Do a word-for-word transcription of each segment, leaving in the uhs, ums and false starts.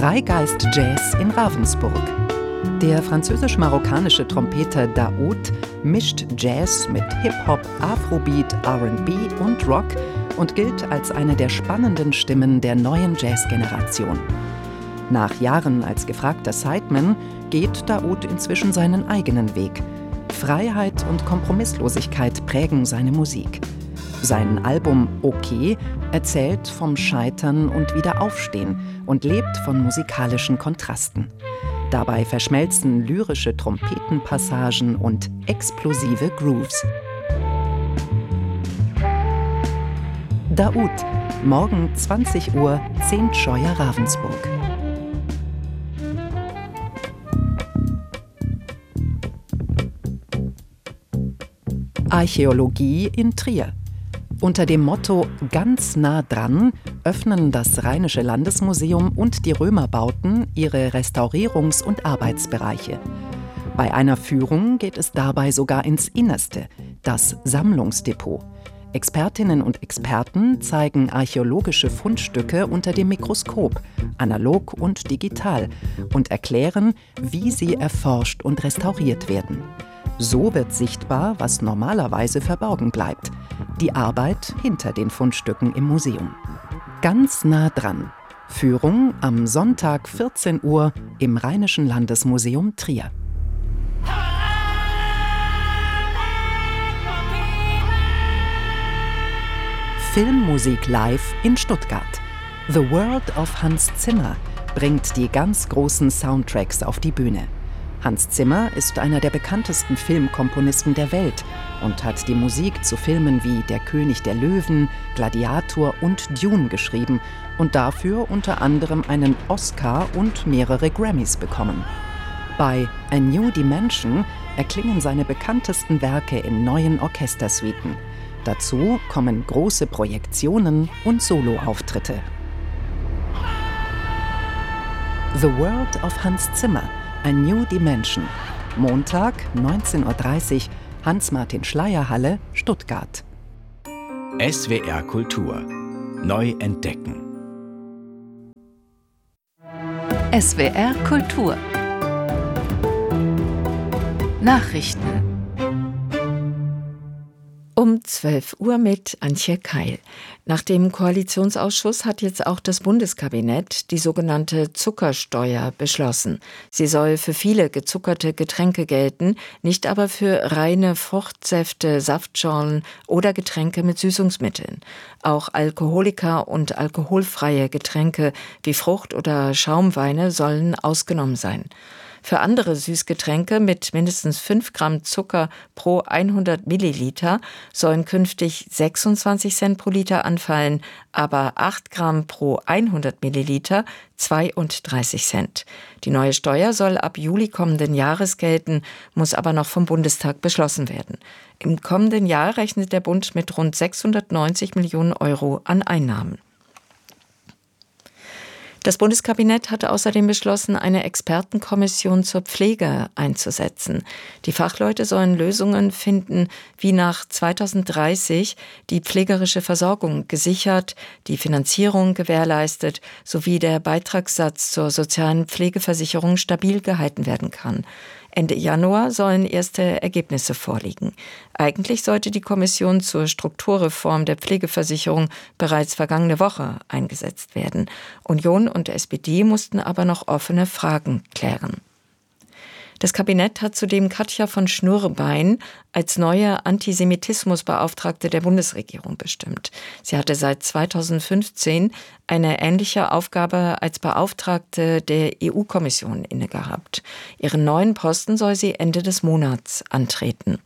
Freigeist Jazz in Ravensburg. Der französisch-marokkanische Trompeter Daoud mischt Jazz mit Hip-Hop, Afrobeat, R and B und Rock und gilt als eine der spannenden Stimmen der neuen Jazz-Generation. Nach Jahren als gefragter Sideman geht Daoud inzwischen seinen eigenen Weg. Freiheit und Kompromisslosigkeit prägen seine Musik. Sein Album Okay erzählt vom Scheitern und Wiederaufstehen und lebt von musikalischen Kontrasten. Dabei verschmelzen lyrische Trompetenpassagen und explosive Grooves. Daoud, morgen zwanzig Uhr, zehn Scheuer Ravensburg. Archäologie in Trier. Unter dem Motto »Ganz nah dran« öffnen das Rheinische Landesmuseum und die Römerbauten ihre Restaurierungs- und Arbeitsbereiche. Bei einer Führung geht es dabei sogar ins Innerste, das Sammlungsdepot. Expertinnen und Experten zeigen archäologische Fundstücke unter dem Mikroskop, analog und digital, und erklären, wie sie erforscht und restauriert werden. So wird sichtbar, was normalerweise verborgen bleibt: die Arbeit hinter den Fundstücken im Museum. Ganz nah dran. Führung am Sonntag vierzehn Uhr im Rheinischen Landesmuseum Trier. Filmmusik live in Stuttgart. The World of Hans Zimmer bringt die ganz großen Soundtracks auf die Bühne. Hans Zimmer ist einer der bekanntesten Filmkomponisten der Welt und hat die Musik zu Filmen wie Der König der Löwen, Gladiator und Dune geschrieben und dafür unter anderem einen Oscar und mehrere Grammys bekommen. Bei A New Dimension erklingen seine bekanntesten Werke in neuen Orchestersuiten. Dazu kommen große Projektionen und Soloauftritte. The World of Hans Zimmer, A New Dimension. Montag, neunzehn Uhr dreißig, Hans-Martin-Schleyer-Halle, Stuttgart. S W R Kultur. Neu entdecken. S W R Kultur. Nachrichten. Um zwölf Uhr mit Antje Keil. Nach dem Koalitionsausschuss hat jetzt auch das Bundeskabinett die sogenannte Zuckersteuer beschlossen. Sie soll für viele gezuckerte Getränke gelten, nicht aber für reine Fruchtsäfte, Saftschorlen oder Getränke mit Süßungsmitteln. Auch Alkoholiker und alkoholfreie Getränke wie Frucht- oder Schaumweine sollen ausgenommen sein. Für andere Süßgetränke mit mindestens fünf Gramm Zucker pro hundert Milliliter sollen künftig sechsundzwanzig Cent pro Liter anfallen, aber acht Gramm pro hundert Milliliter zweiunddreißig Cent. Die neue Steuer soll ab Juli kommenden Jahres gelten, muss aber noch vom Bundestag beschlossen werden. Im kommenden Jahr rechnet der Bund mit rund sechshundertneunzig Millionen Euro an Einnahmen. Das Bundeskabinett hatte außerdem beschlossen, eine Expertenkommission zur Pflege einzusetzen. Die Fachleute sollen Lösungen finden, wie nach zweitausenddreißig die pflegerische Versorgung gesichert, die Finanzierung gewährleistet sowie der Beitragssatz zur sozialen Pflegeversicherung stabil gehalten werden kann. Ende Januar sollen erste Ergebnisse vorliegen. Eigentlich sollte die Kommission zur Strukturreform der Pflegeversicherung bereits vergangene Woche eingesetzt werden. Union und S P D mussten aber noch offene Fragen klären. Das Kabinett hat zudem Katja von Schnurbein als neue Antisemitismusbeauftragte der Bundesregierung bestimmt. Sie hatte seit zweitausendfünfzehn eine ähnliche Aufgabe als Beauftragte der E U-Kommission innegehabt. Ihren neuen Posten soll sie Ende des Monats antreten.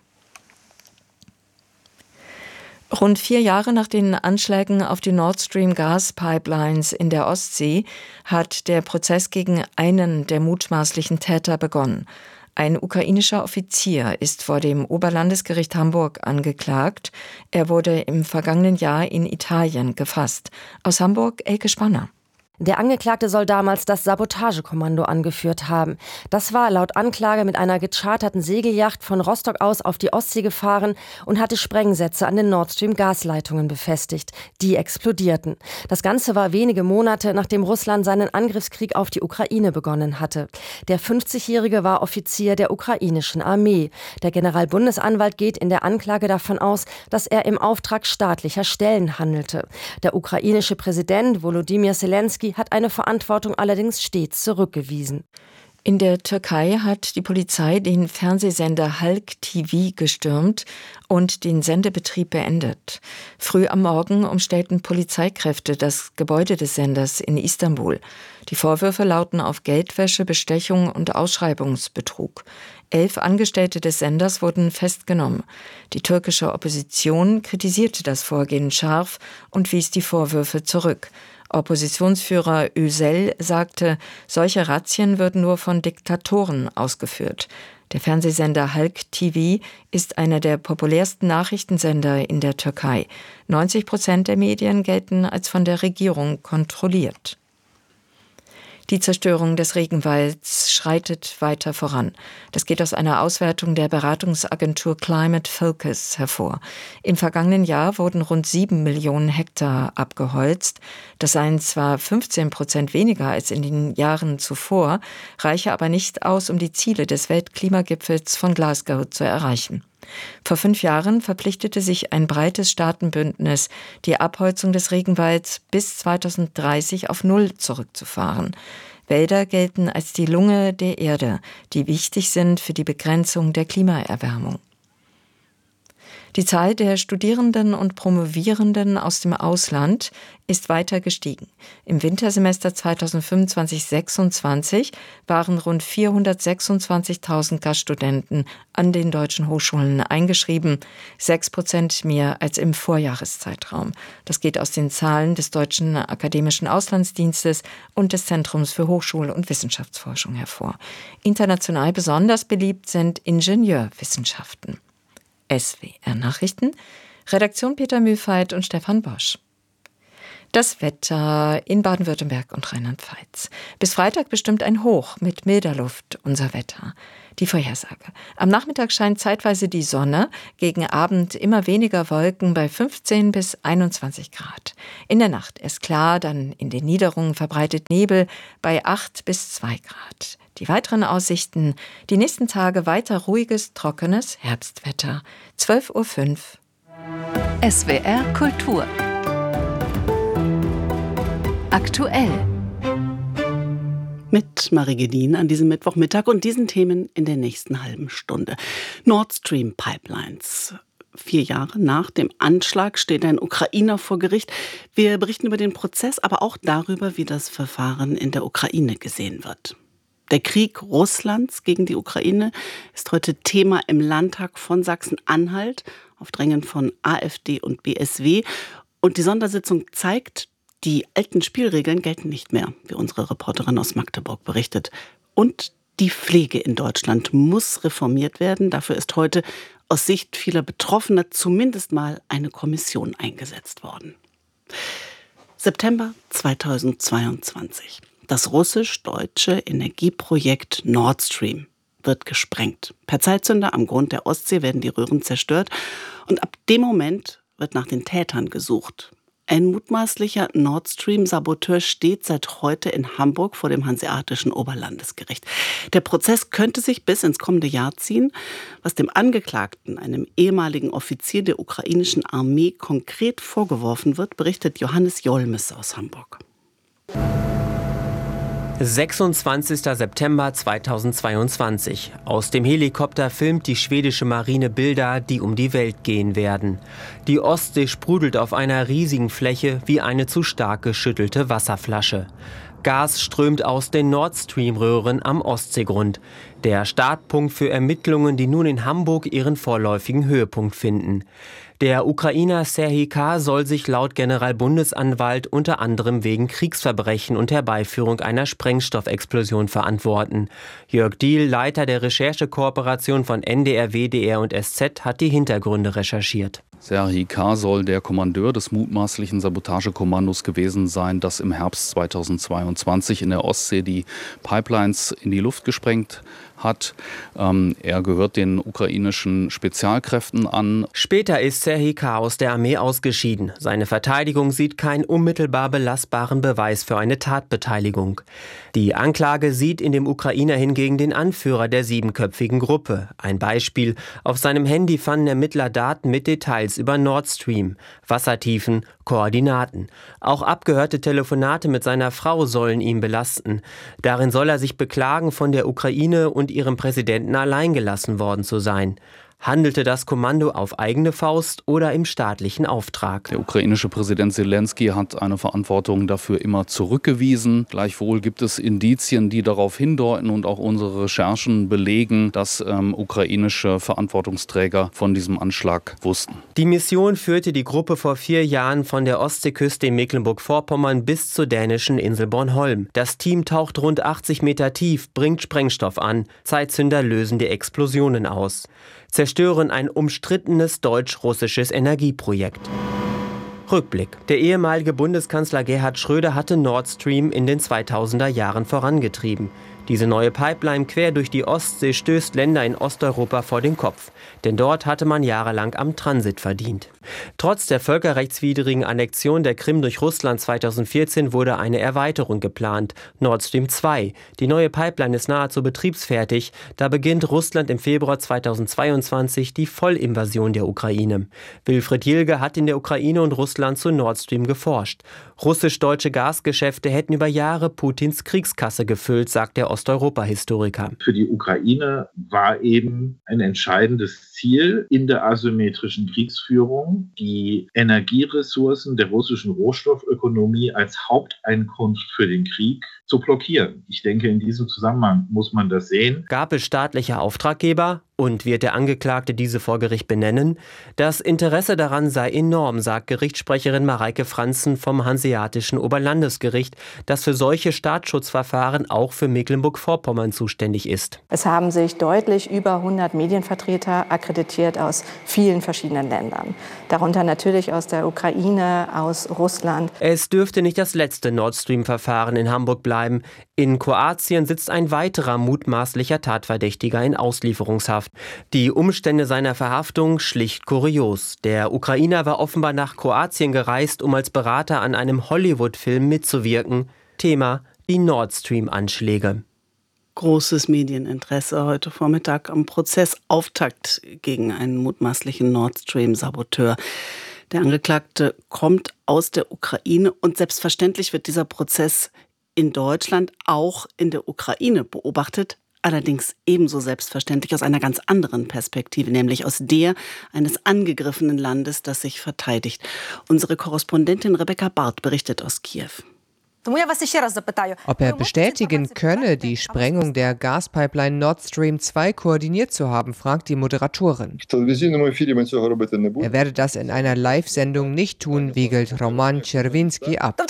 Rund vier Jahre nach den Anschlägen auf die Nord Stream Gaspipelines in der Ostsee hat der Prozess gegen einen der mutmaßlichen Täter begonnen. Ein ukrainischer Offizier ist vor dem Oberlandesgericht Hamburg angeklagt. Er wurde im vergangenen Jahr in Italien gefasst. Aus Hamburg, Elke Spanner. Der Angeklagte soll damals das Sabotagekommando angeführt haben. Das war laut Anklage mit einer gecharterten Segelyacht von Rostock aus auf die Ostsee gefahren und hatte Sprengsätze an den Nord Stream Gasleitungen befestigt. Die explodierten. Das Ganze war wenige Monate, nachdem Russland seinen Angriffskrieg auf die Ukraine begonnen hatte. Der fünfzigjährige war Offizier der ukrainischen Armee. Der Generalbundesanwalt geht in der Anklage davon aus, dass er im Auftrag staatlicher Stellen handelte. Der ukrainische Präsident Volodymyr Zelensky hat eine Verantwortung allerdings stets zurückgewiesen. In der Türkei hat die Polizei den Fernsehsender Halk T V gestürmt und den Sendebetrieb beendet. Früh am Morgen umstellten Polizeikräfte das Gebäude des Senders in Istanbul. Die Vorwürfe lauten auf Geldwäsche, Bestechung und Ausschreibungsbetrug. Elf Angestellte des Senders wurden festgenommen. Die türkische Opposition kritisierte das Vorgehen scharf und wies die Vorwürfe zurück. Oppositionsführer Özel sagte, solche Razzien würden nur von Diktatoren ausgeführt. Der Fernsehsender Halk T V ist einer der populärsten Nachrichtensender in der Türkei. neunzig Prozent der Medien gelten als von der Regierung kontrolliert. Die Zerstörung des Regenwalds schreitet weiter voran. Das geht aus einer Auswertung der Beratungsagentur Climate Focus hervor. Im vergangenen Jahr wurden rund sieben Millionen Hektar abgeholzt. Das seien zwar fünfzehn Prozent weniger als in den Jahren zuvor, reiche aber nicht aus, um die Ziele des Weltklimagipfels von Glasgow zu erreichen. Vor fünf Jahren verpflichtete sich ein breites Staatenbündnis, die Abholzung des Regenwalds bis zweitausenddreißig auf Null zurückzufahren. Wälder gelten als die Lunge der Erde, die wichtig sind für die Begrenzung der Klimaerwärmung. Die Zahl der Studierenden und Promovierenden aus dem Ausland ist weiter gestiegen. Im Wintersemester zweitausendfünfundzwanzig sechsundzwanzig waren rund vierhundertsechsundzwanzigtausend Gaststudenten an den deutschen Hochschulen eingeschrieben, sechs Prozent mehr als im Vorjahreszeitraum. Das geht aus den Zahlen des Deutschen Akademischen Auslandsdienstes und des Zentrums für Hochschul- und Wissenschaftsforschung hervor. International besonders beliebt sind Ingenieurwissenschaften. S W R-Nachrichten, Redaktion Peter Mühlfeit und Stefan Bosch. Das Wetter in Baden-Württemberg und Rheinland-Pfalz. Bis Freitag bestimmt ein Hoch mit milder Luft unser Wetter. Die Vorhersage. Am Nachmittag scheint zeitweise die Sonne, gegen Abend immer weniger Wolken bei fünfzehn bis einundzwanzig Grad. In der Nacht erst klar, dann in den Niederungen verbreitet Nebel bei acht bis zwei Grad. Die weiteren Aussichten, die nächsten Tage weiter ruhiges, trockenes Herbstwetter. zwölf Uhr fünf. S W R Kultur. Aktuell. Mit Marie Gedin an diesem Mittwochmittag und diesen Themen in der nächsten halben Stunde. Nord Stream Pipelines. Vier Jahre nach dem Anschlag steht ein Ukrainer vor Gericht. Wir berichten über den Prozess, aber auch darüber, wie das Verfahren in der Ukraine gesehen wird. Der Krieg Russlands gegen die Ukraine ist heute Thema im Landtag von Sachsen-Anhalt auf Drängen von AfD und B S W. Und die Sondersitzung zeigt, die alten Spielregeln gelten nicht mehr, wie unsere Reporterin aus Magdeburg berichtet. Und die Pflege in Deutschland muss reformiert werden. Dafür ist heute aus Sicht vieler Betroffener zumindest mal eine Kommission eingesetzt worden. September zweitausendzweiundzwanzig. Das russisch-deutsche Energieprojekt Nord Stream wird gesprengt. Per Zeitzünder am Grund der Ostsee werden die Röhren zerstört. Und ab dem Moment wird nach den Tätern gesucht. Ein mutmaßlicher Nord Stream-Saboteur steht seit heute in Hamburg vor dem Hanseatischen Oberlandesgericht. Der Prozess könnte sich bis ins kommende Jahr ziehen. Was dem Angeklagten, einem ehemaligen Offizier der ukrainischen Armee, konkret vorgeworfen wird, berichtet Johannes Jolmes aus Hamburg. sechsundzwanzigster September zweitausendzweiundzwanzig. Aus dem Helikopter filmt die schwedische Marine Bilder, die um die Welt gehen werden. Die Ostsee sprudelt auf einer riesigen Fläche wie eine zu stark geschüttelte Wasserflasche. Gas strömt aus den Nord Stream-Röhren am Ostseegrund. Der Startpunkt für Ermittlungen, die nun in Hamburg ihren vorläufigen Höhepunkt finden. Der Ukrainer Serhij K. soll sich laut Generalbundesanwalt unter anderem wegen Kriegsverbrechen und Herbeiführung einer Sprengstoffexplosion verantworten. Jörg Diehl, Leiter der Recherchekooperation von N D R, W D R und S Z, hat die Hintergründe recherchiert. Serhij K. soll der Kommandeur des mutmaßlichen Sabotagekommandos gewesen sein, das im Herbst zweitausendzweiundzwanzig in der Ostsee die Pipelines in die Luft gesprengt hat. Ähm, er gehört den ukrainischen Spezialkräften an. Später ist Serhij K. aus der Armee ausgeschieden. Seine Verteidigung sieht keinen unmittelbar belastbaren Beweis für eine Tatbeteiligung. Die Anklage sieht in dem Ukrainer hingegen den Anführer der siebenköpfigen Gruppe. Ein Beispiel: Auf seinem Handy fanden Ermittler Daten mit Details über Nord Stream, Wassertiefen, Koordinaten. Auch abgehörte Telefonate mit seiner Frau sollen ihn belasten. Darin soll er sich beklagen, von der Ukraine und ihrem Präsidenten allein gelassen worden zu sein. Handelte das Kommando auf eigene Faust oder im staatlichen Auftrag? Der ukrainische Präsident Selensky hat eine Verantwortung dafür immer zurückgewiesen. Gleichwohl gibt es Indizien, die darauf hindeuten, und auch unsere Recherchen belegen, dass ähm, ukrainische Verantwortungsträger von diesem Anschlag wussten. Die Mission führte die Gruppe vor vier Jahren von der Ostseeküste in Mecklenburg-Vorpommern bis zur dänischen Insel Bornholm. Das Team taucht rund achtzig Meter tief, bringt Sprengstoff an. Zeitzünder lösen die Explosionen aus. Zerstören ein umstrittenes deutsch-russisches Energieprojekt. Rückblick. Der ehemalige Bundeskanzler Gerhard Schröder hatte Nord Stream in den zweitausender Jahren vorangetrieben. Diese neue Pipeline quer durch die Ostsee stößt Länder in Osteuropa vor den Kopf. Denn dort hatte man jahrelang am Transit verdient. Trotz der völkerrechtswidrigen Annexion der Krim durch Russland zweitausendvierzehn wurde eine Erweiterung geplant, Nord Stream zwei. Die neue Pipeline ist nahezu betriebsfertig. Da beginnt Russland im Februar zweitausendzweiundzwanzig die Vollinvasion der Ukraine. Wilfried Jilge hat in der Ukraine und Russland zu Nord Stream geforscht. Russisch-deutsche Gasgeschäfte hätten über Jahre Putins Kriegskasse gefüllt, sagt der Osteuropa-Historiker. Für die Ukraine war eben ein entscheidendes Ziel in der asymmetrischen Kriegsführung, die Energieressourcen der russischen Rohstoffökonomie als Haupteinkunft für den Krieg zu blockieren. Ich denke, in diesem Zusammenhang muss man das sehen. Gab es staatliche Auftraggeber? Und wird der Angeklagte diese vor Gericht benennen? Das Interesse daran sei enorm, sagt Gerichtssprecherin Mareike Franzen vom Hanseatischen Oberlandesgericht, das für solche Staatsschutzverfahren auch für Mecklenburg-Vorpommern zuständig ist. Es haben sich deutlich über hundert Medienvertreter akkreditiert aus vielen verschiedenen Ländern. Darunter natürlich aus der Ukraine, aus Russland. Es dürfte nicht das letzte Nord Stream-Verfahren in Hamburg bleiben. In Kroatien sitzt ein weiterer mutmaßlicher Tatverdächtiger in Auslieferungshaft. Die Umstände seiner Verhaftung schlicht kurios. Der Ukrainer war offenbar nach Kroatien gereist, um als Berater an einem Hollywood-Film mitzuwirken. Thema: die Nord Stream-Anschläge. Großes Medieninteresse heute Vormittag am Prozessauftakt gegen einen mutmaßlichen Nord Stream-Saboteur. Der Angeklagte kommt aus der Ukraine und selbstverständlich wird dieser Prozess in Deutschland, auch in der Ukraine beobachtet. Allerdings ebenso selbstverständlich aus einer ganz anderen Perspektive, nämlich aus der eines angegriffenen Landes, das sich verteidigt. Unsere Korrespondentin Rebecca Barth berichtet aus Kiew. Ob er bestätigen könne, die Sprengung der Gaspipeline Nord Stream zwei koordiniert zu haben, fragt die Moderatorin. Er werde das in einer Live-Sendung nicht tun, wiegelt Roman Czerwinski ab.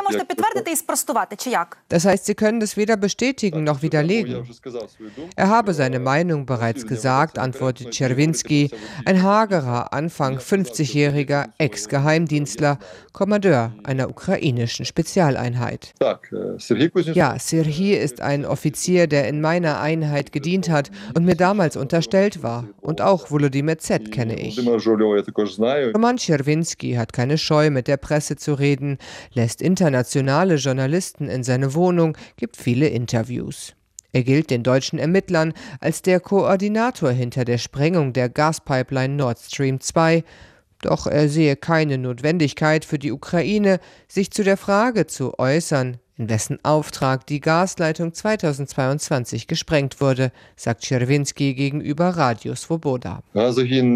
Das heißt, Sie können das weder bestätigen noch widerlegen. Er habe seine Meinung bereits gesagt, antwortet Czerwinski, ein hagerer, Anfang fünfzigjähriger Ex-Geheimdienstler, Kommandeur einer ukrainischen Spezialeinheit. Ja, Serhij ist ein Offizier, der in meiner Einheit gedient hat und mir damals unterstellt war. Und auch Volodymyr Z. kenne ich. Roman Czerwinski hat keine Scheu, mit der Presse zu reden, lässt internationale Journalisten in seine Wohnung, gibt viele Interviews. Er gilt den deutschen Ermittlern als der Koordinator hinter der Sprengung der Gaspipeline Nord Stream zwei. Doch er sehe keine Notwendigkeit für die Ukraine, sich zu der Frage zu äußern, in wessen Auftrag die Gasleitung zweitausendzweiundzwanzig gesprengt wurde, sagt Czerwinski gegenüber Radio Svoboda. Nord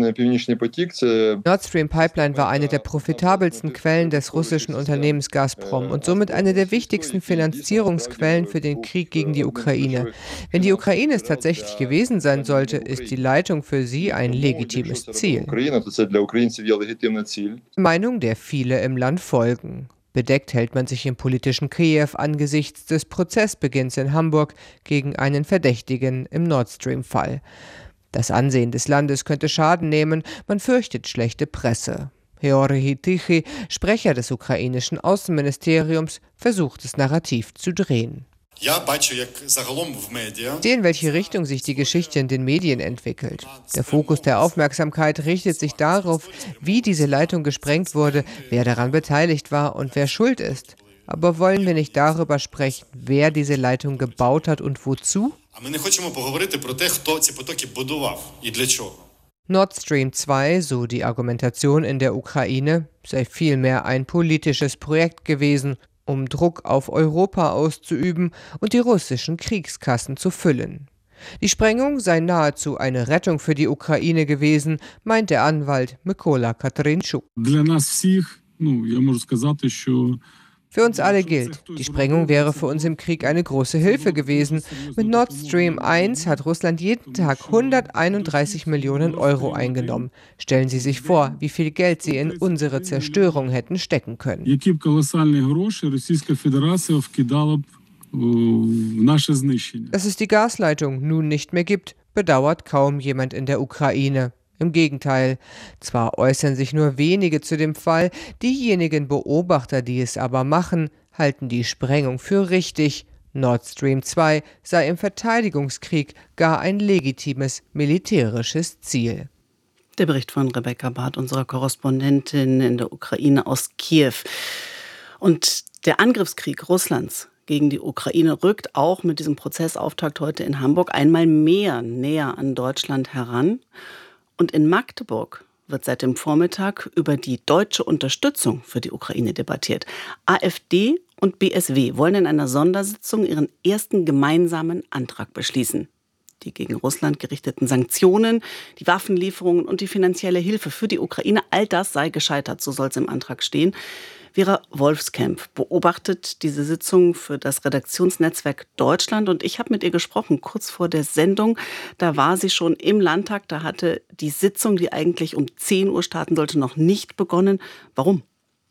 Stream Pipeline war eine der profitabelsten Quellen des russischen Unternehmens Gazprom und somit eine der wichtigsten Finanzierungsquellen für den Krieg gegen die Ukraine. Wenn die Ukraine es tatsächlich gewesen sein sollte, ist die Leitung für sie ein legitimes Ziel. Meinung, der viele im Land folgen. Bedeckt hält man sich im politischen Kiew angesichts des Prozessbeginns in Hamburg gegen einen Verdächtigen im Nord Stream-Fall. Das Ansehen des Landes könnte Schaden nehmen, man fürchtet schlechte Presse. Georgi Tichy, Sprecher des ukrainischen Außenministeriums, versucht das Narrativ zu drehen. Ich sehe, in welche Richtung sich die Geschichte in den Medien entwickelt. Der Fokus der Aufmerksamkeit richtet sich darauf, wie diese Leitung gesprengt wurde, wer daran beteiligt war und wer schuld ist. Aber wollen wir nicht darüber sprechen, wer diese Leitung gebaut hat und wozu? Nord Stream zwei, so die Argumentation in der Ukraine, sei vielmehr ein politisches Projekt gewesen, um Druck auf Europa auszuüben und die russischen Kriegskassen zu füllen. Die Sprengung sei nahezu eine Rettung für die Ukraine gewesen, meint der Anwalt Mykola Katerynchuk. Für uns alle gilt, die Sprengung wäre für uns im Krieg eine große Hilfe gewesen. Mit Nord Stream eins hat Russland jeden Tag hunderteinunddreißig Millionen Euro eingenommen. Stellen Sie sich vor, wie viel Geld sie in unsere Zerstörung hätten stecken können. Dass es die Gasleitung nun nicht mehr gibt, bedauert kaum jemand in der Ukraine. Im Gegenteil, zwar äußern sich nur wenige zu dem Fall, diejenigen Beobachter, die es aber machen, halten die Sprengung für richtig. Nord Stream zwei sei im Verteidigungskrieg gar ein legitimes militärisches Ziel. Der Bericht von Rebecca Barth, unserer Korrespondentin in der Ukraine aus Kiew. Und der Angriffskrieg Russlands gegen die Ukraine rückt auch mit diesem Prozessauftakt heute in Hamburg einmal mehr näher an Deutschland heran. Und in Magdeburg wird seit dem Vormittag über die deutsche Unterstützung für die Ukraine debattiert. AfD und B S W wollen in einer Sondersitzung ihren ersten gemeinsamen Antrag beschließen. Die gegen Russland gerichteten Sanktionen, die Waffenlieferungen und die finanzielle Hilfe für die Ukraine, all das sei gescheitert, so soll es im Antrag stehen. Vera Wolfskamp beobachtet diese Sitzung für das Redaktionsnetzwerk Deutschland und ich habe mit ihr gesprochen, kurz vor der Sendung. Da war sie schon im Landtag, da hatte die Sitzung, die eigentlich um zehn Uhr starten sollte, noch nicht begonnen. Warum?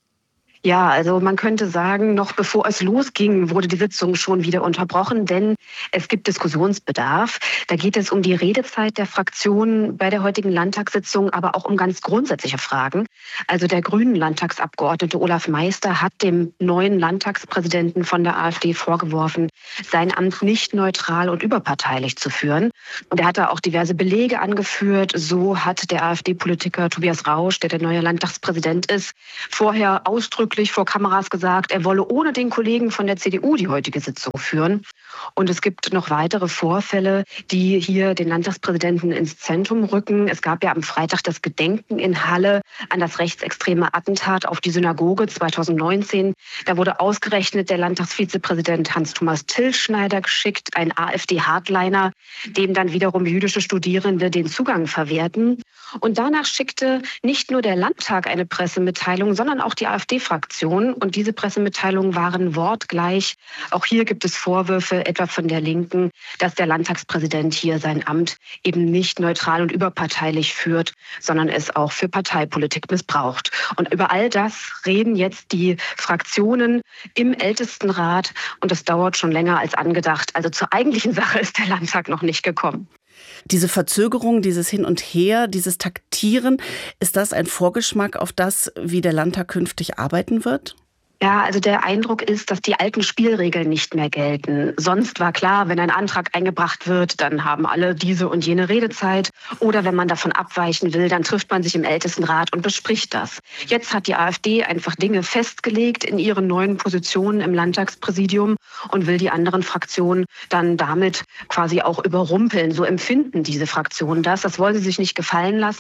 Ja, also man könnte sagen, noch bevor es losging, wurde die Sitzung schon wieder unterbrochen, denn es gibt Diskussionsbedarf. Da geht es um die Redezeit der Fraktionen bei der heutigen Landtagssitzung, aber auch um ganz grundsätzliche Fragen. Also der grünen Landtagsabgeordnete Olaf Meister hat dem neuen Landtagspräsidenten von der AfD vorgeworfen, sein Amt nicht neutral und überparteilich zu führen. Und er hat da auch diverse Belege angeführt. So hat der AfD-Politiker Tobias Rausch, der der neue Landtagspräsident ist, vorher ausdrücklich vor Kameras gesagt, er wolle ohne den Kollegen von der C D U die heutige Sitzung führen. Und es gibt noch weitere Vorfälle, die hier den Landtagspräsidenten ins Zentrum rücken. Es gab ja am Freitag das Gedenken in Halle an das rechtsextreme Attentat auf die Synagoge zweitausendneunzehn. Da wurde ausgerechnet der Landtagsvizepräsident Hans-Thomas Tilschneider geschickt, ein AfD-Hardliner, dem dann wiederum jüdische Studierende den Zugang verwehrten. Und danach schickte nicht nur der Landtag eine Pressemitteilung, sondern auch die AfD-Fraktion. Und diese Pressemitteilungen waren wortgleich. Auch hier gibt es Vorwürfe, etwa von der Linken, dass der Landtagspräsident hier sein Amt eben nicht neutral und überparteilich führt, sondern es auch für Parteipolitik missbraucht. Und über all das reden jetzt die Fraktionen im Ältestenrat. Und das dauert schon länger als angedacht. Also zur eigentlichen Sache ist der Landtag noch nicht gekommen. Diese Verzögerung, dieses Hin und Her, dieses Taktieren, ist das ein Vorgeschmack auf das, wie der Landtag künftig arbeiten wird? Ja, also der Eindruck ist, dass die alten Spielregeln nicht mehr gelten. Sonst war klar, wenn ein Antrag eingebracht wird, dann haben alle diese und jene Redezeit. Oder wenn man davon abweichen will, dann trifft man sich im Ältestenrat und bespricht das. Jetzt hat die AfD einfach Dinge festgelegt in ihren neuen Positionen im Landtagspräsidium und will die anderen Fraktionen dann damit quasi auch überrumpeln. So empfinden diese Fraktionen das. Das wollen sie sich nicht gefallen lassen.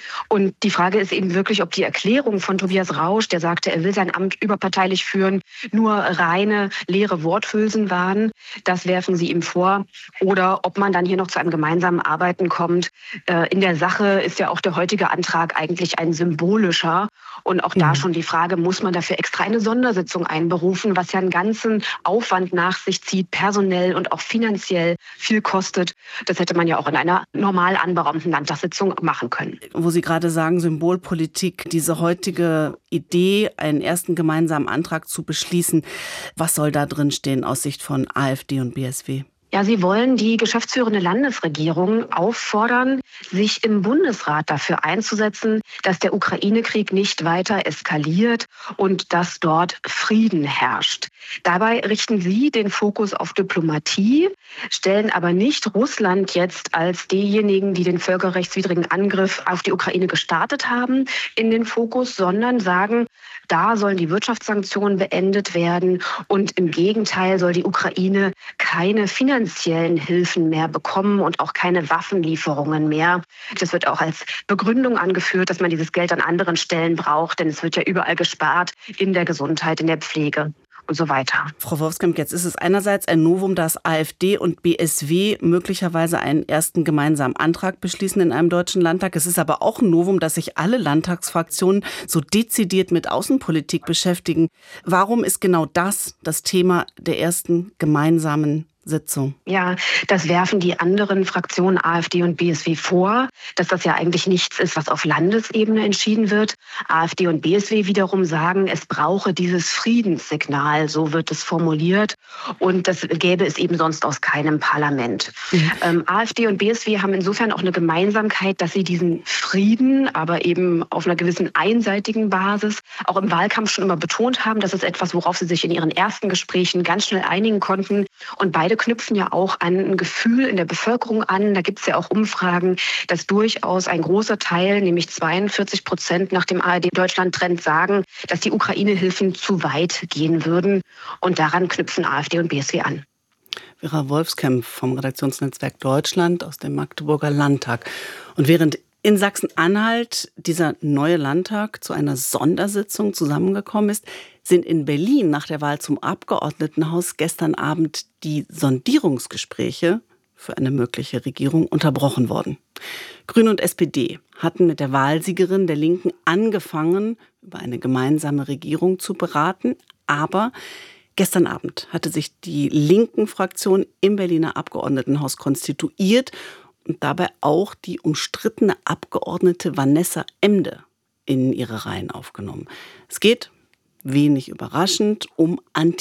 Und die Frage ist eben wirklich, ob die Erklärung von Tobias Rausch, der sagte, er will sein Amt überparteilich führen, nur reine leere Worthülsen waren. Das werfen sie ihm vor. Oder ob man dann hier noch zu einem gemeinsamen Arbeiten kommt. In der Sache ist ja auch der heutige Antrag eigentlich ein symbolischer. Und auch da schon die Frage, muss man dafür extra eine Sondersitzung einberufen, was ja einen ganzen Aufwand nach sich zieht, personell und auch finanziell viel kostet. Das hätte man ja auch in einer normal anberaumten Landtagssitzung machen können. Wo Sie gerade sagen, Symbolpolitik, diese heutige Idee, einen ersten gemeinsamen Antrag zu beschließen, was soll da drin stehen aus Sicht von AfD und B S W? Ja, sie wollen die geschäftsführende Landesregierung auffordern, sich im Bundesrat dafür einzusetzen, dass der Ukraine-Krieg nicht weiter eskaliert und dass dort Frieden herrscht. Dabei richten sie den Fokus auf Diplomatie, stellen aber nicht Russland jetzt als diejenigen, die den völkerrechtswidrigen Angriff auf die Ukraine gestartet haben, in den Fokus, sondern sagen, da sollen die Wirtschaftssanktionen beendet werden und im Gegenteil soll die Ukraine keine finanziellen Hilfen mehr bekommen und auch keine Waffenlieferungen mehr. Das wird auch als Begründung angeführt, dass man dieses Geld an anderen Stellen braucht, denn es wird ja überall gespart, in der Gesundheit, in der Pflege und so weiter. Frau Wolfskamp, jetzt ist es einerseits ein Novum, dass AfD und B S W möglicherweise einen ersten gemeinsamen Antrag beschließen in einem deutschen Landtag. Es ist aber auch ein Novum, dass sich alle Landtagsfraktionen so dezidiert mit Außenpolitik beschäftigen. Warum ist genau das das Thema der ersten gemeinsamen Sitzung? Ja, das werfen die anderen Fraktionen AfD und B S W vor, dass das ja eigentlich nichts ist, was auf Landesebene entschieden wird. AfD und B S W wiederum sagen, es brauche dieses Friedenssignal, so wird es formuliert. Und das gäbe es eben sonst aus keinem Parlament. Mhm. Ähm, AfD und B S W haben insofern auch eine Gemeinsamkeit, dass sie diesen Frieden, aber eben auf einer gewissen einseitigen Basis, auch im Wahlkampf schon immer betont haben. Das ist etwas, worauf sie sich in ihren ersten Gesprächen ganz schnell einigen konnten. Und beide knüpfen ja auch an ein Gefühl in der Bevölkerung an. Da gibt es ja auch Umfragen, dass durchaus ein großer Teil, nämlich zweiundvierzig Prozent nach dem A R D-Deutschland-Trend sagen, dass die Ukraine-Hilfen zu weit gehen würden. Und daran knüpfen AfD und B S W an. Vera Wolfskamp vom Redaktionsnetzwerk Deutschland aus dem Magdeburger Landtag. Und während in Sachsen-Anhalt dieser neue Landtag zu einer Sondersitzung zusammengekommen ist, sind in Berlin nach der Wahl zum Abgeordnetenhaus gestern Abend die Sondierungsgespräche für eine mögliche Regierung unterbrochen worden. Grüne und S P D hatten mit der Wahlsiegerin der Linken angefangen, über eine gemeinsame Regierung zu beraten, aber gestern Abend hatte sich die Linken-Fraktion im Berliner Abgeordnetenhaus konstituiert und dabei auch die umstrittene Abgeordnete Vanessa Emde in ihre Reihen aufgenommen. Es geht, wenig überraschend, um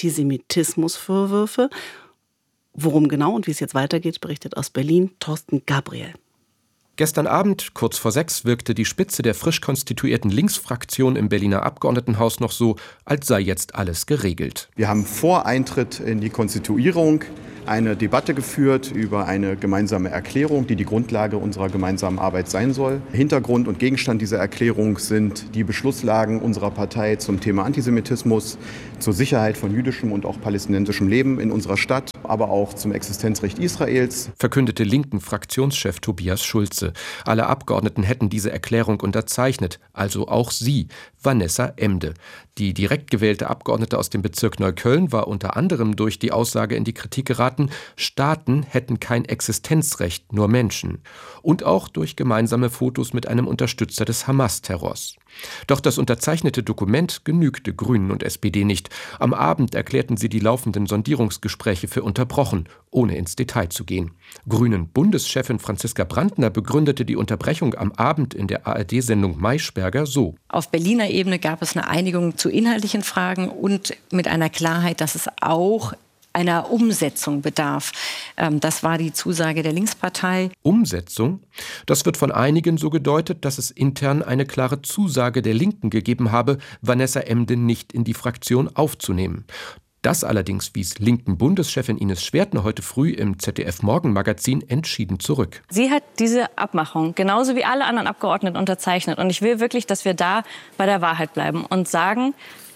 Antisemitismusvorwürfe. Worum genau und wie es jetzt weitergeht, berichtet aus Berlin Thorsten Gabriel. Gestern Abend, kurz vor sechs, wirkte die Spitze der frisch konstituierten Linksfraktion im Berliner Abgeordnetenhaus noch so, als sei jetzt alles geregelt. Wir haben vor Eintritt in die Konstituierung eine Debatte geführt über eine gemeinsame Erklärung, die die Grundlage unserer gemeinsamen Arbeit sein soll. Hintergrund und Gegenstand dieser Erklärung sind die Beschlusslagen unserer Partei zum Thema Antisemitismus, zur Sicherheit von jüdischem und auch palästinensischem Leben in unserer Stadt, aber auch zum Existenzrecht Israels, verkündete linken Fraktionschef Tobias Schulze. Alle Abgeordneten hätten diese Erklärung unterzeichnet, also auch sie, Vanessa Emde. Die direkt gewählte Abgeordnete aus dem Bezirk Neukölln war unter anderem durch die Aussage in die Kritik geraten, Staaten hätten kein Existenzrecht, nur Menschen. Und auch durch gemeinsame Fotos mit einem Unterstützer des Hamas-Terrors. Doch das unterzeichnete Dokument genügte Grünen und S P D nicht. Am Abend erklärten sie die laufenden Sondierungsgespräche für unterbrochen, ohne ins Detail zu gehen. Grünen-Bundeschefin Franziska Brandner begründete die Unterbrechung am Abend in der A R D-Sendung Maischberger so. Auf Berliner Ebene gab es eine Einigung zu inhaltlichen Fragen und mit einer Klarheit, dass es auch einer Umsetzung bedarf. Das war die Zusage der Linkspartei. Umsetzung? Das wird von einigen so gedeutet, dass es intern eine klare Zusage der Linken gegeben habe, Vanessa Emde nicht in die Fraktion aufzunehmen. Das allerdings wies linken Bundeschefin Ines Schwertner heute früh im Z D F-Morgenmagazin entschieden zurück. Sie hat diese Abmachung genauso wie alle anderen Abgeordneten unterzeichnet. Und ich will wirklich, dass wir da bei der Wahrheit bleiben und sagen,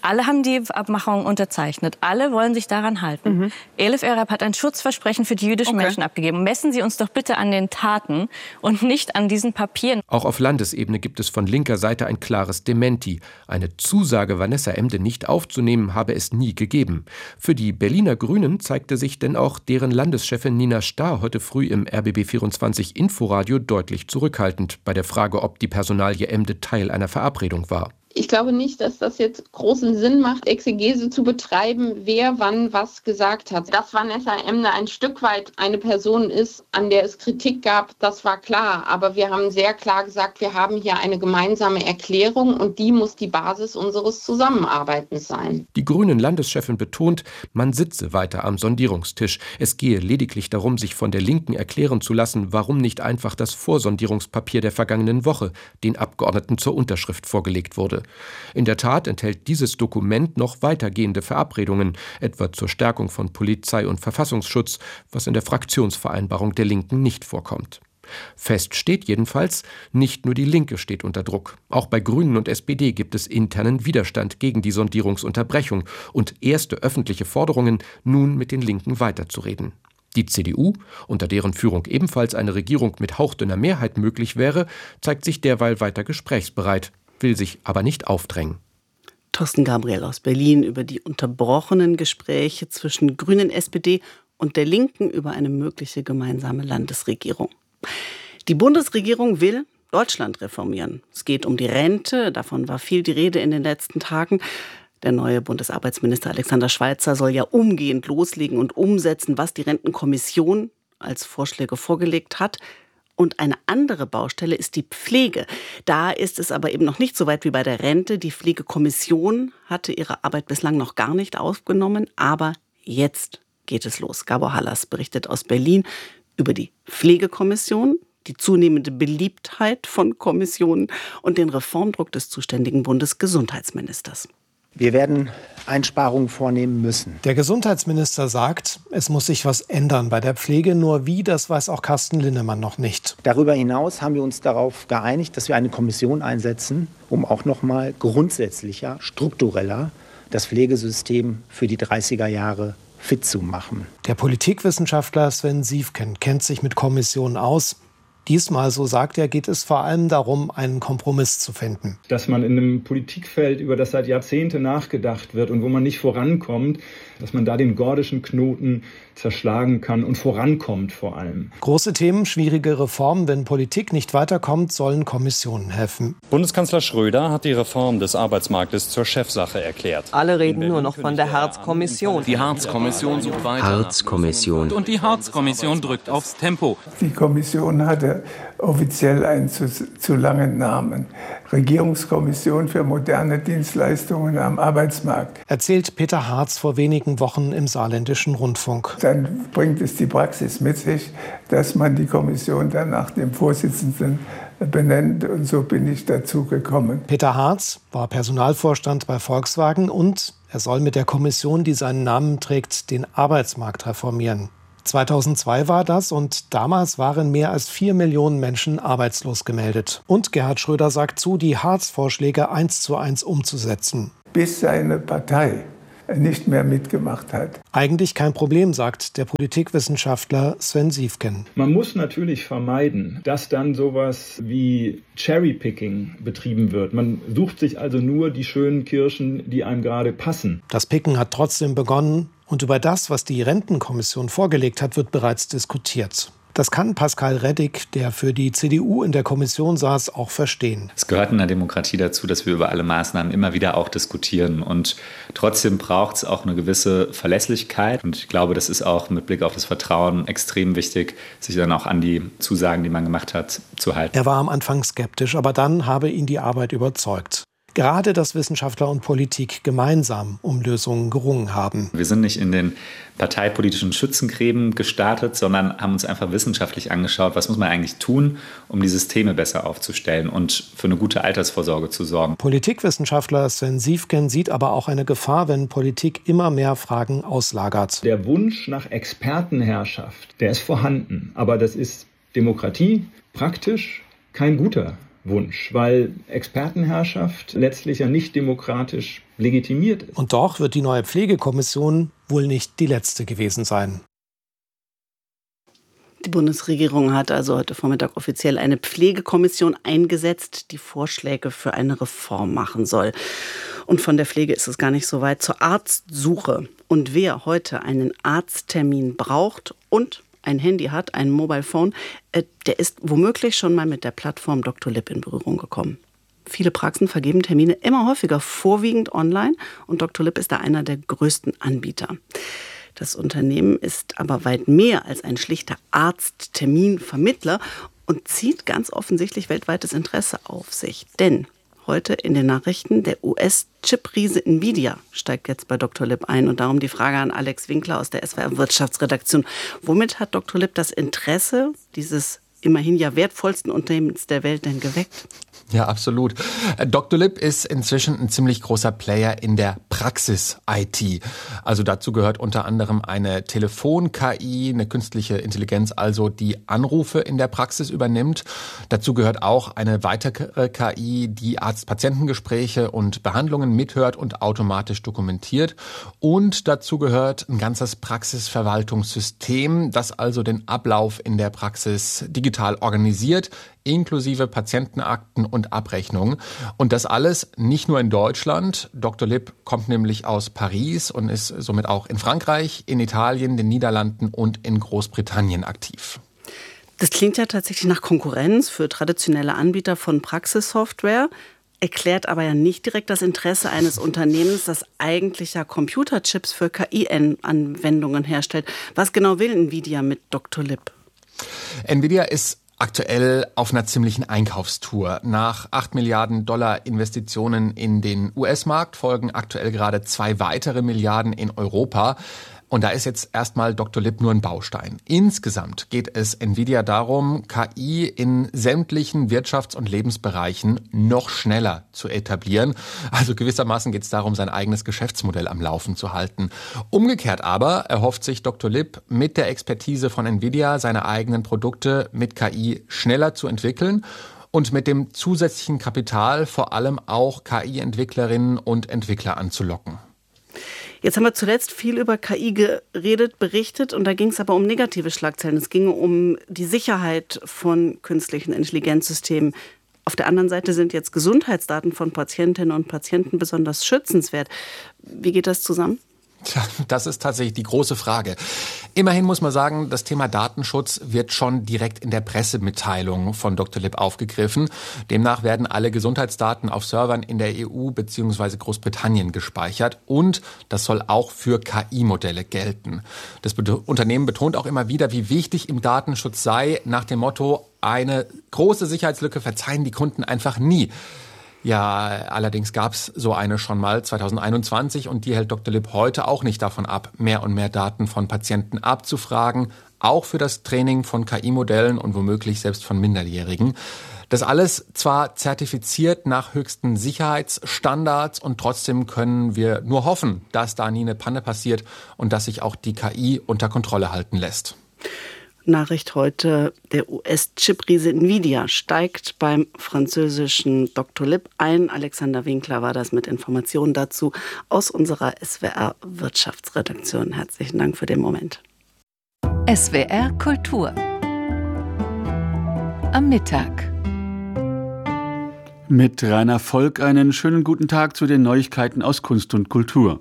Alle haben die Abmachung unterzeichnet. Alle wollen sich daran halten. Mhm. Elif Erhard hat ein Schutzversprechen für die jüdischen okay. Menschen abgegeben. Messen Sie uns doch bitte an den Taten und nicht an diesen Papieren. Auch auf Landesebene gibt es von linker Seite ein klares Dementi. Eine Zusage, Vanessa Emde nicht aufzunehmen, habe es nie gegeben. Für die Berliner Grünen zeigte sich denn auch deren Landeschefin Nina Starr heute früh im R B B vierundzwanzig Inforadio deutlich zurückhaltend bei der Frage, ob die Personalie Emde Teil einer Verabredung war. Ich glaube nicht, dass das jetzt großen Sinn macht, Exegese zu betreiben, wer wann was gesagt hat. Dass Vanessa Emde ein Stück weit eine Person ist, an der es Kritik gab, das war klar. Aber wir haben sehr klar gesagt, wir haben hier eine gemeinsame Erklärung und die muss die Basis unseres Zusammenarbeitens sein. Die Grünen-Landeschefin betont, man sitze weiter am Sondierungstisch. Es gehe lediglich darum, sich von der Linken erklären zu lassen, warum nicht einfach das Vorsondierungspapier der vergangenen Woche den Abgeordneten zur Unterschrift vorgelegt wurde. In der Tat enthält dieses Dokument noch weitergehende Verabredungen, etwa zur Stärkung von Polizei und Verfassungsschutz, was in der Fraktionsvereinbarung der Linken nicht vorkommt. Fest steht jedenfalls, nicht nur die Linke steht unter Druck. Auch bei Grünen und S P D gibt es internen Widerstand gegen die Sondierungsunterbrechung und erste öffentliche Forderungen, nun mit den Linken weiterzureden. Die C D U, unter deren Führung ebenfalls eine Regierung mit hauchdünner Mehrheit möglich wäre, zeigt sich derweil weiter gesprächsbereit, will sich aber nicht aufdrängen. Thorsten Gabriel aus Berlin über die unterbrochenen Gespräche zwischen Grünen, S P D und der Linken über eine mögliche gemeinsame Landesregierung. Die Bundesregierung will Deutschland reformieren. Es geht um die Rente, davon war viel die Rede in den letzten Tagen. Der neue Bundesarbeitsminister Alexander Schweitzer soll ja umgehend loslegen und umsetzen, was die Rentenkommission als Vorschläge vorgelegt hat. Und eine andere Baustelle ist die Pflege. Da ist es aber eben noch nicht so weit wie bei der Rente. Die Pflegekommission hatte ihre Arbeit bislang noch gar nicht aufgenommen, aber jetzt geht es los. Gabor Hallas berichtet aus Berlin über die Pflegekommission, die zunehmende Beliebtheit von Kommissionen und den Reformdruck des zuständigen Bundesgesundheitsministers. Wir werden Einsparungen vornehmen müssen. Der Gesundheitsminister sagt, es muss sich was ändern bei der Pflege. Nur wie, das weiß auch Carsten Linnemann noch nicht. Darüber hinaus haben wir uns darauf geeinigt, dass wir eine Kommission einsetzen, um auch noch mal grundsätzlicher, struktureller das Pflegesystem für die dreißiger Jahre fit zu machen. Der Politikwissenschaftler Sven Siefken kennt sich mit Kommissionen aus. Diesmal, so sagt er, geht es vor allem darum, einen Kompromiss zu finden. Dass man in einem Politikfeld, über das seit Jahrzehnten nachgedacht wird und wo man nicht vorankommt, dass man da den gordischen Knoten zerschlagen kann und vorankommt vor allem. Große Themen, schwierige Reformen. Wenn Politik nicht weiterkommt, sollen Kommissionen helfen. Bundeskanzler Schröder hat die Reform des Arbeitsmarktes zur Chefsache erklärt. Alle reden nur noch von der Hartz-Kommission. Die Hartz-Kommission sucht weiter. Hartz-Kommission. Und die Hartz-Kommission drückt aufs Tempo. Die Kommission hatte offiziell einen zu, zu langen Namen. Regierungskommission für moderne Dienstleistungen am Arbeitsmarkt. Erzählt Peter Hartz vor wenigen Wochen im Saarländischen Rundfunk. Dann bringt es die Praxis mit sich, dass man die Kommission dann nach dem Vorsitzenden benennt. Und so bin ich dazu gekommen. Peter Hartz war Personalvorstand bei Volkswagen und er soll mit der Kommission, die seinen Namen trägt, den Arbeitsmarkt reformieren. zweitausendzwei war das und damals waren mehr als vier Millionen Menschen arbeitslos gemeldet. Und Gerhard Schröder sagt zu, die Hartz-Vorschläge eins zu eins umzusetzen. Bis seine Partei nicht mehr mitgemacht hat. Eigentlich kein Problem, sagt der Politikwissenschaftler Sven Siefken. Man muss natürlich vermeiden, dass dann sowas wie Cherrypicking betrieben wird. Man sucht sich also nur die schönen Kirschen, die einem gerade passen. Das Picken hat trotzdem begonnen. Und über das, was die Rentenkommission vorgelegt hat, wird bereits diskutiert. Das kann Pascal Reddick, der für die C D U in der Kommission saß, auch verstehen. Es gehört in der Demokratie dazu, dass wir über alle Maßnahmen immer wieder auch diskutieren. Und trotzdem braucht es auch eine gewisse Verlässlichkeit. Und ich glaube, das ist auch mit Blick auf das Vertrauen extrem wichtig, sich dann auch an die Zusagen, die man gemacht hat, zu halten. Er war am Anfang skeptisch, aber dann habe ihn die Arbeit überzeugt. Gerade, dass Wissenschaftler und Politik gemeinsam um Lösungen gerungen haben. Wir sind nicht in den parteipolitischen Schützengräben gestartet, sondern haben uns einfach wissenschaftlich angeschaut, was muss man eigentlich tun, um die Systeme besser aufzustellen und für eine gute Altersvorsorge zu sorgen. Politikwissenschaftler Sven Siefken sieht aber auch eine Gefahr, wenn Politik immer mehr Fragen auslagert. Der Wunsch nach Expertenherrschaft, der ist vorhanden. Aber das ist Demokratie praktisch kein guter Wunsch, weil Expertenherrschaft letztlich ja nicht demokratisch legitimiert ist. Und doch wird die neue Pflegekommission wohl nicht die letzte gewesen sein. Die Bundesregierung hat also heute Vormittag offiziell eine Pflegekommission eingesetzt, die Vorschläge für eine Reform machen soll. Und von der Pflege ist es gar nicht so weit zur Arztsuche. Und wer heute einen Arzttermin braucht und ein Handy hat, ein Mobile Phone, äh, der ist womöglich schon mal mit der Plattform Doktor Lib in Berührung gekommen. Viele Praxen vergeben Termine immer häufiger, vorwiegend online. Und Doktor Lib ist da einer der größten Anbieter. Das Unternehmen ist aber weit mehr als ein schlichter Arztterminvermittler und zieht ganz offensichtlich weltweites Interesse auf sich. Denn heute in den Nachrichten, der U S-Chip-Riese Nvidia steigt jetzt bei Doktor Lib ein. Und darum die Frage an Alex Winkler aus der S W R-Wirtschaftsredaktion. Womit hat Doktor Lib das Interesse dieses immerhin ja wertvollsten Unternehmens der Welt denn geweckt? Ja, absolut. Doktor Lib ist inzwischen ein ziemlich großer Player in der Praxis-I T. Also dazu gehört unter anderem eine Telefon-K I, eine künstliche Intelligenz, also die Anrufe in der Praxis übernimmt. Dazu gehört auch eine weitere K I, die Arzt-Patientengespräche und Behandlungen mithört und automatisch dokumentiert. Und dazu gehört ein ganzes Praxisverwaltungssystem, das also den Ablauf in der Praxis digital organisiert, inklusive Patientenakten und Abrechnungen. Und das alles nicht nur in Deutschland. Doktor Lib kommt nämlich aus Paris und ist somit auch in Frankreich, in Italien, den Niederlanden und in Großbritannien aktiv. Das klingt ja tatsächlich nach Konkurrenz für traditionelle Anbieter von Praxissoftware, erklärt aber ja nicht direkt das Interesse eines Unternehmens, das eigentlich ja Computerchips für K I-Anwendungen herstellt. Was genau will Nvidia mit Doktor Lib? Nvidia ist aktuell auf einer ziemlichen Einkaufstour. Nach acht Milliarden Dollar Investitionen in den U S-Markt folgen aktuell gerade zwei weitere Milliarden in Europa. Und da ist jetzt erstmal Doktor Lib nur ein Baustein. Insgesamt geht es Nvidia darum, K I in sämtlichen Wirtschafts- und Lebensbereichen noch schneller zu etablieren. Also gewissermaßen geht es darum, sein eigenes Geschäftsmodell am Laufen zu halten. Umgekehrt aber erhofft sich Doktor Lib mit der Expertise von Nvidia, seine eigenen Produkte mit K I schneller zu entwickeln und mit dem zusätzlichen Kapital vor allem auch K I-Entwicklerinnen und Entwickler anzulocken. Jetzt haben wir zuletzt viel über K I geredet, berichtet und da ging es aber um negative Schlagzeilen. Es ging um die Sicherheit von künstlichen Intelligenzsystemen. Auf der anderen Seite sind jetzt Gesundheitsdaten von Patientinnen und Patienten besonders schützenswert. Wie geht das zusammen? Tja, das ist tatsächlich die große Frage. Immerhin muss man sagen, das Thema Datenschutz wird schon direkt in der Pressemitteilung von Doktor Lib aufgegriffen. Demnach werden alle Gesundheitsdaten auf Servern in der E U bzw. Großbritannien gespeichert und das soll auch für K I-Modelle gelten. Das Unternehmen betont auch immer wieder, wie wichtig im Datenschutz sei, nach dem Motto, eine große Sicherheitslücke verzeihen die Kunden einfach nie. Ja, allerdings gab es so eine schon mal zwanzig einundzwanzig und die hält Doktor Lib heute auch nicht davon ab, mehr und mehr Daten von Patienten abzufragen, auch für das Training von K I-Modellen und womöglich selbst von Minderjährigen. Das alles zwar zertifiziert nach höchsten Sicherheitsstandards und trotzdem können wir nur hoffen, dass da nie eine Panne passiert und dass sich auch die K I unter Kontrolle halten lässt. Nachricht heute, der U S-Chip-Riese Nvidia steigt beim französischen Doktor Lib ein. Alexander Winkler war das mit Informationen dazu aus unserer S W R-Wirtschaftsredaktion. Herzlichen Dank für den Moment. S W R Kultur am Mittag. Mit Rainer Volk einen schönen guten Tag zu den Neuigkeiten aus Kunst und Kultur.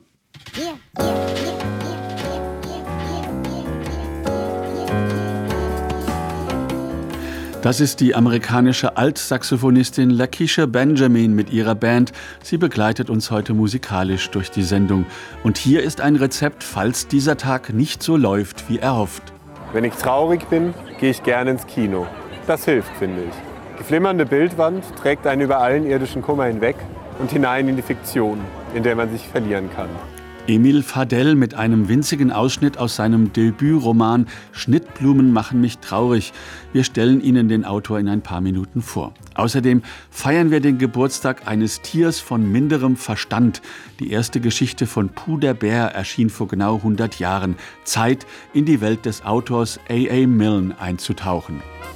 Das ist die amerikanische Altsaxophonistin Lakeisha Benjamin mit ihrer Band. Sie begleitet uns heute musikalisch durch die Sendung. Und hier ist ein Rezept, falls dieser Tag nicht so läuft, wie erhofft. Wenn ich traurig bin, gehe ich gerne ins Kino. Das hilft, finde ich. Die flimmernde Bildwand trägt einen über allen irdischen Kummer hinweg und hinein in die Fiktion, in der man sich verlieren kann. Emil Fadell mit einem winzigen Ausschnitt aus seinem Debütroman Schnittblumen machen mich traurig. Wir stellen Ihnen den Autor in ein paar Minuten vor. Außerdem feiern wir den Geburtstag eines Tiers von minderem Verstand. Die erste Geschichte von Pooh der Bär erschien vor genau hundert Jahren. Zeit, in die Welt des Autors A A Milne einzutauchen.